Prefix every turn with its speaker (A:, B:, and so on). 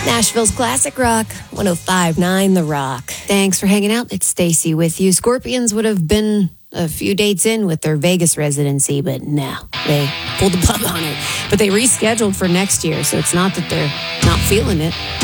A: Nashville's classic rock, 105.9 The Rock. Thanks for hanging out. It's Stacy with you. Scorpions would have been a few dates in with their Vegas residency, but no, they pulled the plug on it. But they rescheduled for next year, so it's not that they're not feeling it.